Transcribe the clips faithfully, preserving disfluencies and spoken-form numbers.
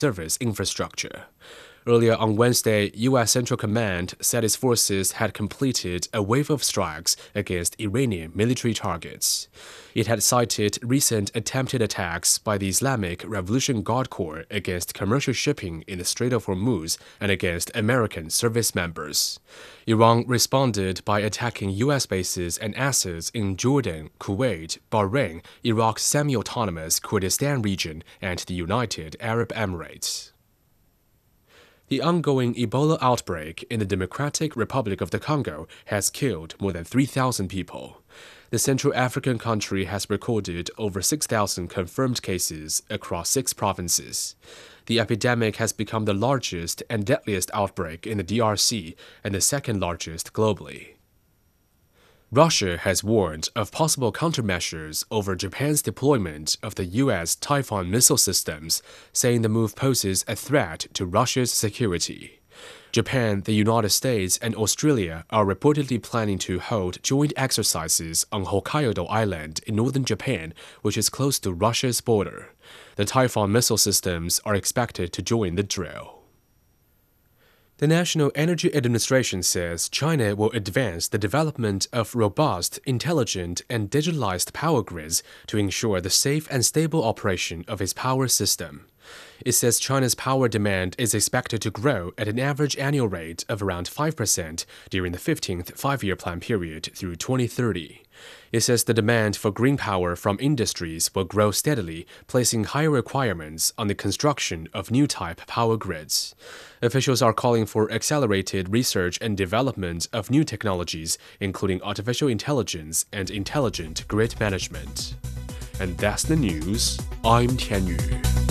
service infrastructure. Earlier on Wednesday, U S Central Command said its forces had completed a wave of strikes against Iranian military targets. It had cited recent attempted attacks by the Islamic Revolution Guard Corps against commercial shipping in the Strait of Hormuz and against American service members. Iran responded by attacking U S bases and assets in Jordan, Kuwait, Bahrain, Iraq's semi-autonomous Kurdistan region, and the United Arab Emirates. The ongoing Ebola outbreak in the Democratic Republic of the Congo has killed more than three thousand people. The Central African country has recorded over six thousand confirmed cases across six provinces. The epidemic has become the largest and deadliest outbreak in the D R C and the second largest globally. Russia has warned of possible countermeasures over Japan's deployment of the U S Typhoon missile systems, saying the move poses a threat to Russia's security. Japan, the United States, and Australia are reportedly planning to hold joint exercises on Hokkaido Island in northern Japan, which is close to Russia's border. The Typhoon missile systems are expected to join the drill. The National Energy Administration says China will advance the development of robust, intelligent, and digitalized power grids to ensure the safe and stable operation of its power system. It says China's power demand is expected to grow at an average annual rate of around five percent during the fifteenth five-year plan period through twenty thirty. It says the demand for green power from industries will grow steadily, placing higher requirements on the construction of new type power grids. Officials are calling for accelerated research and development of new technologies, including artificial intelligence and intelligent grid management. And that's the news. I'm Tian Yu.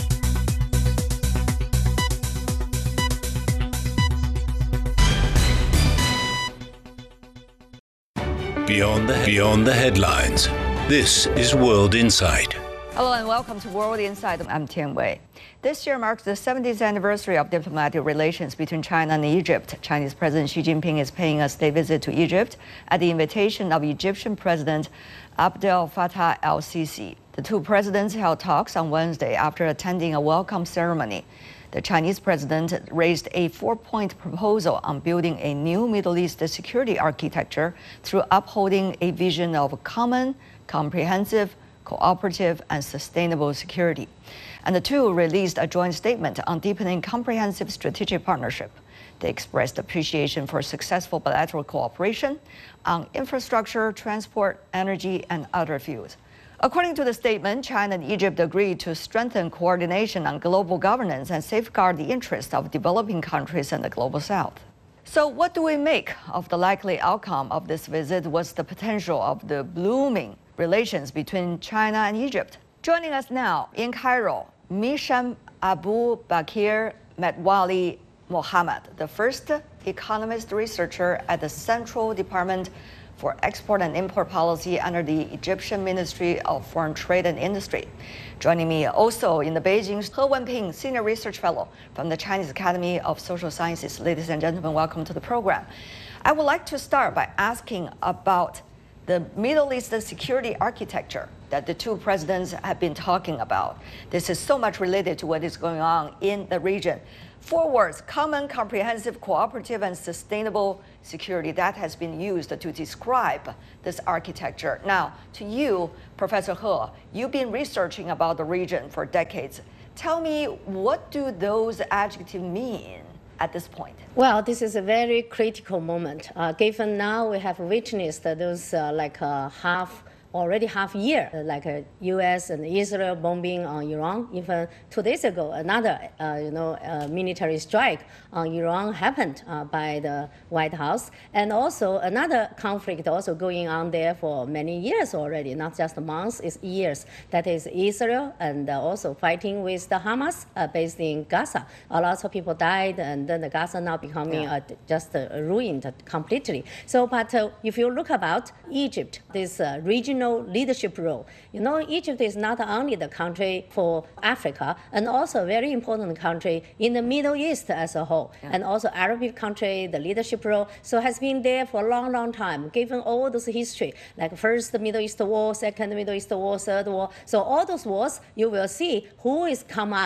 Beyond the, beyond the headlines, this is World Insight. Hello and welcome to World Insight. I'm Tian Wei. This year marks the seventieth anniversary of diplomatic relations between China and Egypt. Chinese President Xi Jinping is paying a state visit to Egypt at the invitation of Egyptian President Abdel Fattah el-Sisi. The two presidents held talks on Wednesday after attending a welcome ceremony. The Chinese president raised a four-point proposal on building a new Middle East security architecture through upholding a vision of common, comprehensive, cooperative, and sustainable security. And the two released a joint statement on deepening comprehensive strategic partnership. They expressed appreciation for successful bilateral cooperation on infrastructure, transport, energy, and other fields. According to the statement, China and Egypt agreed to strengthen coordination on global governance and safeguard the interests of developing countries and the global south. So what do we make of the likely outcome of this visit? What's the potential of the blooming relations between China and Egypt? Joining us now in Cairo, Misham Abu Bakr Metwali Mohammed, the first economist researcher at the Central Department for Export and Import Policy under the Egyptian Ministry of Foreign Trade and Industry. Joining me also in the Beijing's He Wenping, Senior Research Fellow from the Chinese Academy of Social Sciences. Ladies and gentlemen, welcome to the program. I would like to start by asking about the Middle East security architecture that the two presidents have been talking about. This is so much related to what is going on in the region. Four words: common, comprehensive, cooperative, and sustainable security. That has been used to describe this architecture. Now, to you, Professor He, you've been researching about the region for decades. Tell me, what do those adjectives mean at this point? Well, this is a very critical moment, uh, given now we have witnessed those uh, like uh, half already half year, like uh, U S and Israel bombing on Iran. Even two days ago, another uh, you know uh, military strike on Iran happened uh, by the White House, and also another conflict also going on there for many years already, not just months, it's years. That is Israel and uh, also fighting with the Hamas uh, based in Gaza. A lot of people died, and then the Gaza now becoming yeah. uh, just uh, ruined completely. So, but uh, if you look about Egypt, this uh, regional leadership role. You know, Egypt is not only the country for Africa, and also a very important country in the Middle East as a whole, yeah. and also Arabic country, the leadership role, so has been there for a long, long time, given all those history, like first the Middle East war, second Middle East war, third war. So all those wars, you will see who is come out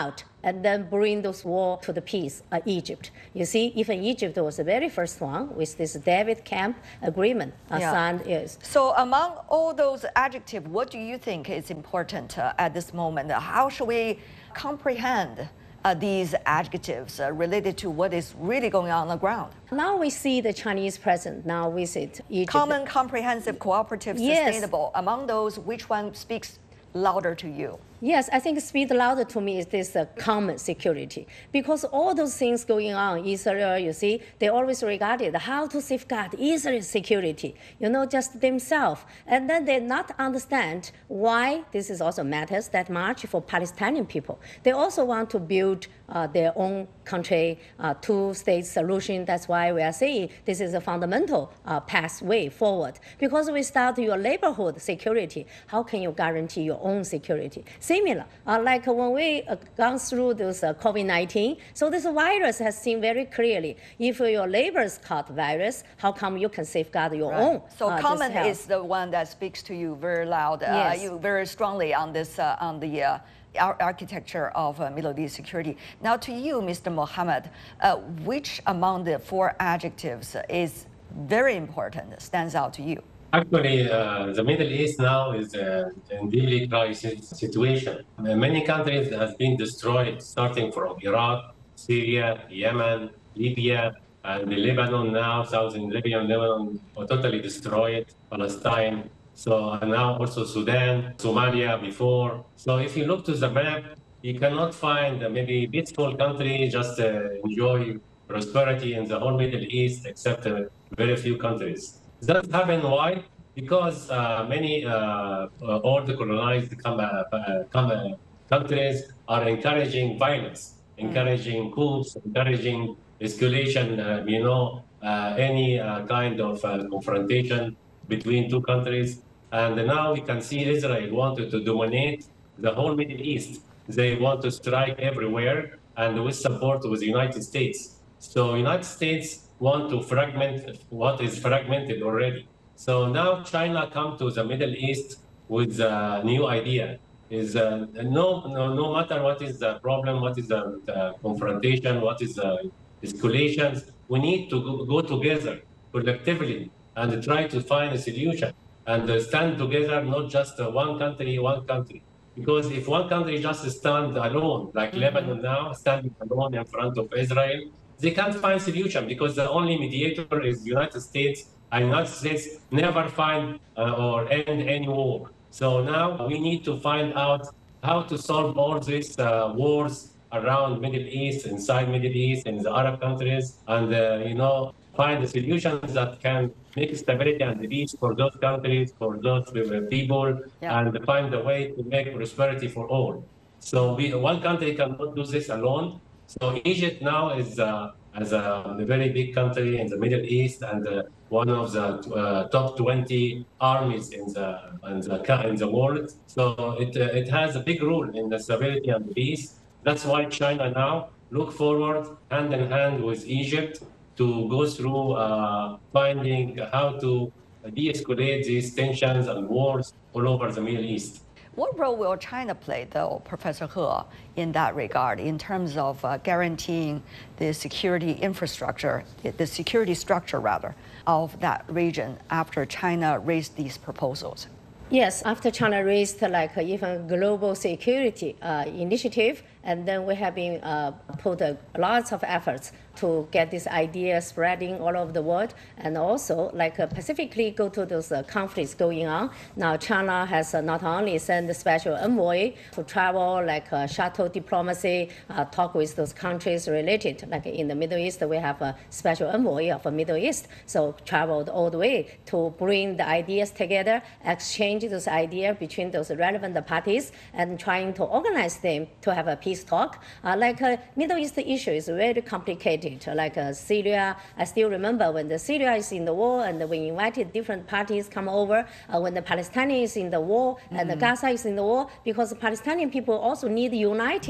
and then bring those war to the peace, uh, Egypt. You see, even Egypt was the very first one with this David Camp agreement uh, Yeah. signed. Yes. So among all those adjectives, what do you think is important uh, at this moment? How should we comprehend uh, these adjectives uh, related to what is really going on on the ground? Now we see the Chinese president now visit Egypt. Common, comprehensive, cooperative, Yes. sustainable. Among those, which one speaks louder to you? Yes, I think speak louder to me is this uh, common security. Because all those things going on, Israel, you see, they always regarded how to safeguard Israel's security, you know, just themselves. And then they not understand why this is also matters that much for Palestinian people. They also want to build uh, their own country, uh, two-state solution. That's why we are saying this is a fundamental uh, pathway forward. Because without your neighborhood security, how can you guarantee your own security? Similar, uh, like when we uh, gone through this uh, COVID nineteen, so this virus has seen very clearly, if your neighbors caught virus, how come you can safeguard your Right. own? So uh, common this health? is the one that speaks to you very loud, uh, Yes. you very strongly on this, uh, on the uh, ar- architecture of uh, Middle East security. Now to you, Mister Mohammed, uh, which among the four adjectives is very important, stands out to you? Actually, uh, the Middle East now is uh, in really crisis situation. Uh, Many countries have been destroyed, starting from Iraq, Syria, Yemen, Libya, and Lebanon now, southern Lebanon, Lebanon were totally destroyed, Palestine. So and now also Sudan, Somalia before. So if you look to the map, you cannot find uh, maybe peaceful country just uh, enjoy prosperity in the whole Middle East, except uh, very few countries. That happened why? Because uh, many uh, uh, old colonized com- uh, uh, com- uh, countries are encouraging violence, encouraging coups, encouraging escalation, uh, you know, uh, any uh, kind of uh, confrontation between two countries. And now we can see Israel wanted to dominate the whole Middle East. They want to strike everywhere, and with support with the United States. So United States want to fragment what is fragmented already. So now China come to the Middle East with a new idea. Is uh, no, no no matter what is the problem, what is the, the confrontation, what is the escalations, we need to go, go together collectively and try to find a solution and uh, stand together, not just uh, one country, one country. Because if one country just stand alone, like mm-hmm. Lebanon now, standing alone in front of Israel, they can't find solution because the only mediator is the United States, and United States never find uh, or end any war. So now we need to find out how to solve all these uh, wars around Middle East, inside Middle East, in the Arab countries, and uh, you know, find the solutions that can make stability and peace for those countries, for those people, yeah. and find a way to make prosperity for all. So we, one country cannot do this alone. So Egypt now is uh, as a, a very big country in the Middle East and uh, one of the uh, top twenty armies in the in the, in the world. So it uh, it has a big role in the stability and peace. That's why China now look forward hand in hand with Egypt to go through uh, finding how to de-escalate these tensions and wars all over the Middle East. What role will China play, though, Professor He, in that regard, in terms of uh, guaranteeing the security infrastructure, the security structure, rather, of that region after China raised these proposals? Yes, after China raised like even global security uh, initiative, and then we have been uh, put uh, lots of efforts to get this idea spreading all over the world, and also like uh, specifically go to those uh, conflicts going on. Now China has uh, not only sent a special envoy to travel, like uh, shuttle diplomacy, uh, talk with those countries related. Like in the Middle East, we have a special envoy of the Middle East, so traveled all the way to bring the ideas together, exchange those ideas between those relevant parties, and trying to organize them to have a peace talk. Uh, like uh, Middle East issue is very complicated. Like uh, Syria, I still remember when the Syria is in the war and we invited different parties come over. Uh, when the Palestinians is in the war mm. and the Gaza is in the war, because the Palestinian people also need united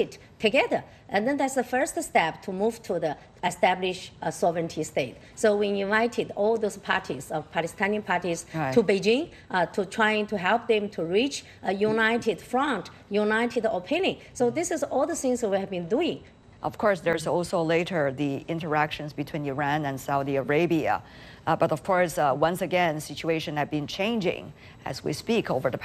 together. And then that's the first step to move to the establish a sovereignty state. So we invited all those parties, of Palestinian parties, right. to Beijing uh, to trying to help them to reach a united front, united opinion. So this is all the things that we have been doing. Of course, there's also later the interactions between Iran and Saudi Arabia. Uh, but of course, uh, once again, the situation has been changing as we speak over the